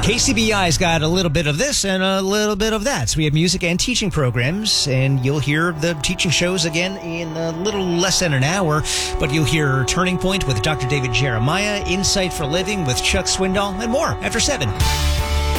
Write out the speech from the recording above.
KCBI's got a little bit of this and a little bit of that. So we have music and teaching programs, and you'll hear the teaching shows again in a little less than an hour. But you'll hear Turning Point with Dr. David Jeremiah, Insight for Living with Chuck Swindoll, and more after 7.